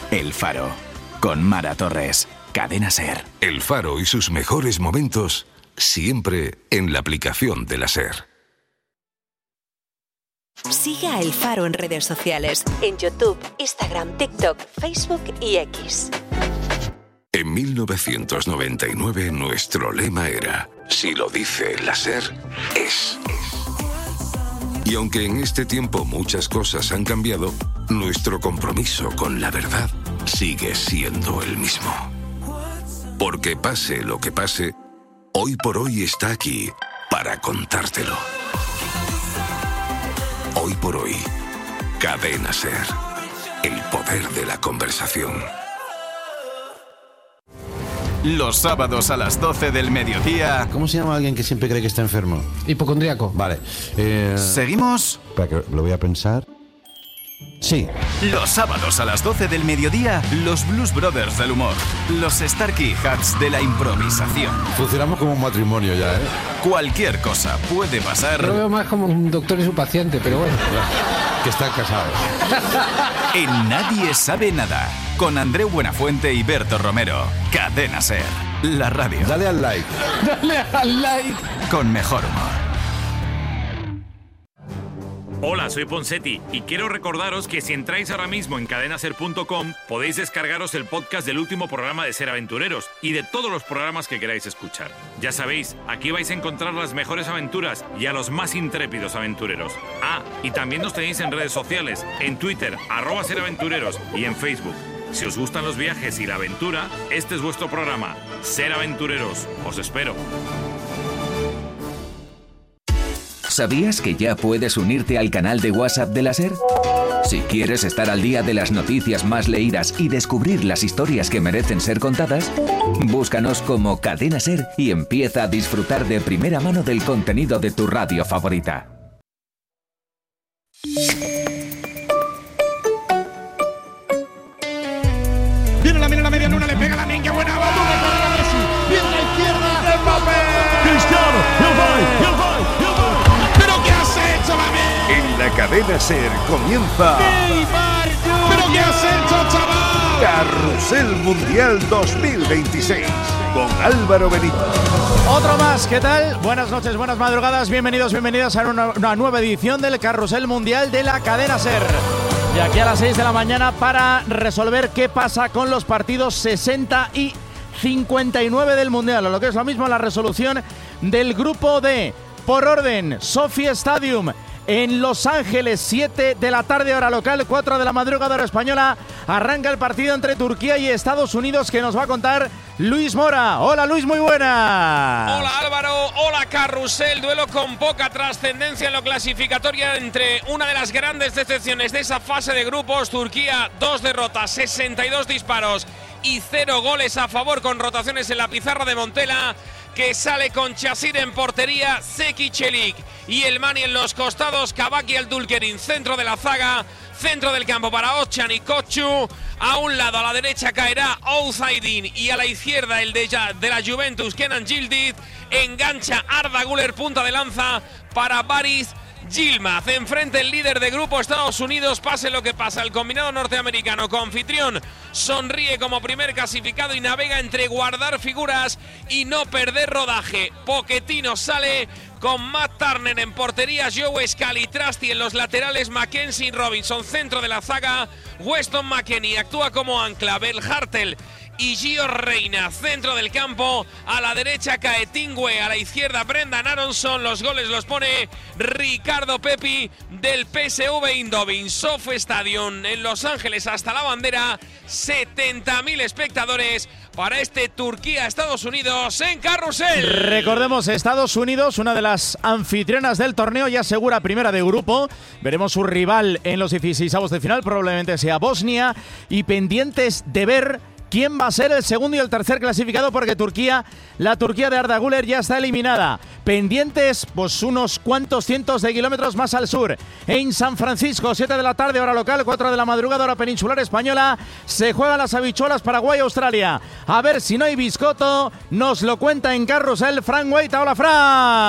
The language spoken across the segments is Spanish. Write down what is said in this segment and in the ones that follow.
El Faro, con Mara Torres, Cadena SER. El Faro y sus mejores momentos, siempre en la aplicación de la SER. Sigue a El Faro en redes sociales, en YouTube, Instagram, TikTok, Facebook y X. En 1999 nuestro lema era: si lo dice la SER, es. Y aunque en este tiempo muchas cosas han cambiado, nuestro compromiso con la verdad sigue siendo el mismo. Porque pase lo que pase, Hoy por Hoy está aquí para contártelo. Hoy por Hoy, Cadena SER, el poder de la conversación. Los sábados a las 12 del mediodía. ¿Cómo se llama alguien que siempre cree que está enfermo? Hipocondríaco. Vale. Seguimos. Espera, que lo voy a pensar. Sí. Los sábados a las 12 del mediodía, los Blues Brothers del humor. Los Starkey Hats de la improvisación. Funcionamos como un matrimonio ya, ¿eh? Cualquier cosa puede pasar. Lo veo más como un doctor y su paciente, pero bueno. Que están casados. En Nadie Sabe Nada, con Andreu Buenafuente y Berto Romero. Cadena SER, la radio. Dale al like. Dale al like. Con mejor humor. Hola, soy Ponsetti y quiero recordaros que si entráis ahora mismo en cadenaser.com podéis descargaros el podcast del último programa de Ser Aventureros y de todos los programas que queráis escuchar. Ya sabéis, aquí vais a encontrar las mejores aventuras y a los más intrépidos aventureros. Ah, y también nos tenéis en redes sociales, en Twitter, @seraventureros y en Facebook. Si os gustan los viajes y la aventura, este es vuestro programa. Ser Aventureros. Os espero. ¿Sabías que ya puedes unirte al canal de WhatsApp de la SER? Si quieres estar al día de las noticias más leídas y descubrir las historias que merecen ser contadas, búscanos como Cadena SER y empieza a disfrutar de primera mano del contenido de tu radio favorita. Viene la media luna, le pega la niña, buena bola, para Messi, viene a la izquierda, Mbappé, Cristiano, el gol. ¿Pero qué has hecho, mami? En la Cadena SER comienza Neymar, ¿pero qué has hecho, chaval? Carrusel Mundial 2026 con Álvaro Benito. Otro más, ¿qué tal? Buenas noches, buenas madrugadas, bienvenidas a una nueva edición del Carrusel Mundial de la Cadena SER. Y aquí a las 6 de la mañana para resolver qué pasa con los partidos 60 y 59 del Mundial, o lo que es lo mismo la resolución del grupo D. Por orden, Sophie Stadium en Los Ángeles, 7 de la tarde hora local, 4 de la madrugada hora española. Arranca el partido entre Turquía y Estados Unidos que nos va a contar Luis Mora. Hola Luis, muy buena. Hola Álvaro, hola Carrusel, duelo con poca trascendencia en lo clasificatorio entre una de las grandes decepciones de esa fase de grupos, Turquía, 2 derrotas, 62 disparos y 0 goles a favor con rotaciones en la pizarra de Montella, que sale con Chasir en portería, Zeki Çelik y el Mani en los costados, Kabak y Abdülkerim, centro de la zaga, centro del campo para Özcan y Koçu, a un lado a la derecha caerá Oğuz Aydin y a la izquierda el de la Juventus, Kenan Yildiz, engancha Arda Güler, punta de lanza para Baris Yilmaz. Enfrente el líder de grupo Estados Unidos, pase lo que pasa, el combinado norteamericano coanfitrión sonríe como primer clasificado y navega entre guardar figuras y no perder rodaje. Pochettino sale con Matt Turner en portería, Joe Scalitrasti en los laterales, Mackenzie Robinson, centro de la zaga, Weston McKennie actúa como ancla, Belhartel y Gio Reina, centro del campo, a la derecha cae Tingwe, a la izquierda Brendan Aronson, los goles los pone Ricardo Pepi del PSV Eindhoven. Sophie Stadium en Los Ángeles hasta la bandera, 70.000 espectadores para este Turquía-Estados Unidos en Carrusel. Recordemos, Estados Unidos, una de las anfitrionas del torneo, ya asegura primera de grupo. Veremos su rival en los 16avos de final, probablemente sea Bosnia, y pendientes de ver quién va a ser el segundo y el tercer clasificado, porque la Turquía de Arda Güler ya está eliminada. Pendientes, pues unos cuantos cientos de kilómetros más al sur. En San Francisco, 7 de la tarde, hora local, 4 de la madrugada, hora peninsular española, se juegan las habichuelas Paraguay-Australia. A ver si no hay biscoto, nos lo cuenta en Carrusel Fran Guaita. Hola, Fran.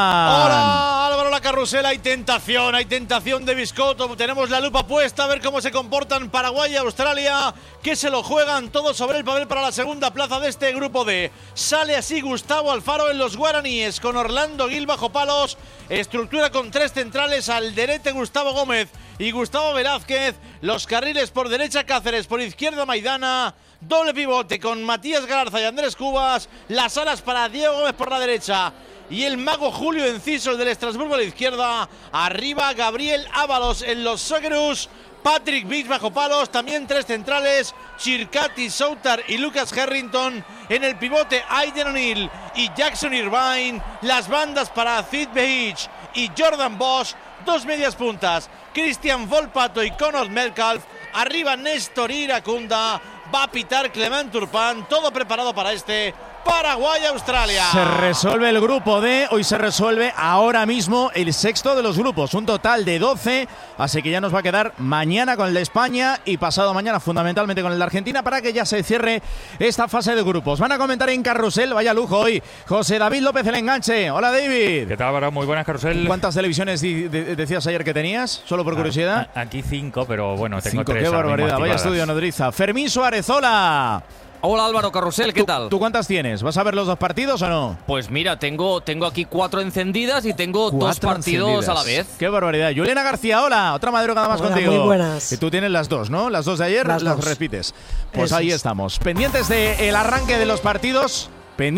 Hola, Álvaro, la Carrusel. Hay tentación de biscoto. Tenemos la lupa puesta a ver cómo se comportan Paraguay y Australia, que se lo juegan todo sobre el papel para la segunda plaza de este grupo D. Sale así Gustavo Alfaro en los guaraníes, con Orlando Gil bajo palos, estructura con 3 centrales, Alderete, Gustavo Gómez y Gustavo Velázquez, los carriles por derecha Cáceres, por izquierda Maidana, doble pivote con Matías Galarza y Andrés Cubas, las alas para Diego Gómez por la derecha y el mago Julio Enciso, el del Estrasburgo, a la izquierda. Arriba Gabriel Ábalos en los Socceroos, Patrick Beach bajo palos, también 3 centrales, Chircati, Soutar y Lucas Harrington. En el pivote Aiden O'Neill y Jackson Irvine, las bandas para Sid Beach y Jordan Bosch, 2 medias puntas, Cristian Volpato y Conor Metcalf. Arriba Néstor Iracunda, va a pitar Clement Turpin, todo preparado para este Paraguay-Australia. Se resuelve el grupo D, hoy se resuelve ahora mismo el sexto de los grupos, un total de 12, así que ya nos va a quedar mañana con el de España y pasado mañana fundamentalmente con el de Argentina para que ya se cierre esta fase de grupos. Van a comentar en Carrusel, vaya lujo hoy, José David López el Enganche. Hola, David. ¿Qué tal, Álvaro? Muy buenas, Carrusel. ¿Cuántas televisiones decías ayer que tenías? Solo por curiosidad. Aquí 5, pero bueno, tengo 5, 3. qué barbaridad, vaya estudio nodriza. Fermín Suárez, hola. Hola, Álvaro Carrusel, ¿qué tal? ¿Tú cuántas tienes? ¿Vas a ver los 2 partidos o no? Pues mira, tengo aquí 4 encendidas y tengo 2 partidos encendidas a la vez. ¡Qué barbaridad! Juliana García, hola, otra madrugada más contigo. Muy buenas. Y tú tienes las 2, ¿no? Las 2 de ayer las repites. Pues eso ahí estamos. Pendientes del arranque de los partidos.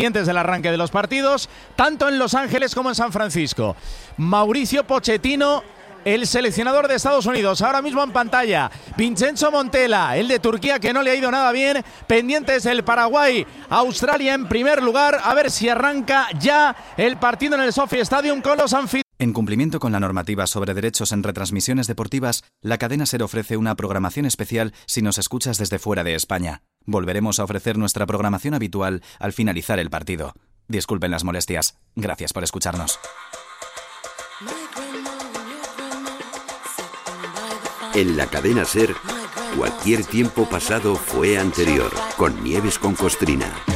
Tanto en Los Ángeles como en San Francisco. Mauricio Pochettino, el seleccionador de Estados Unidos, ahora mismo en pantalla. Vincenzo Montella, el de Turquía, que no le ha ido nada bien. Pendientes el Paraguay, Australia en primer lugar. A ver si arranca ya el partido en el SoFi Stadium con los anfitriones. En cumplimiento con la normativa sobre derechos en retransmisiones deportivas, la cadena SER ofrece una programación especial si nos escuchas desde fuera de España. Volveremos a ofrecer nuestra programación habitual al finalizar el partido. Disculpen las molestias. Gracias por escucharnos. En la cadena SER, cualquier tiempo pasado fue anterior, con Nieves con Costrina.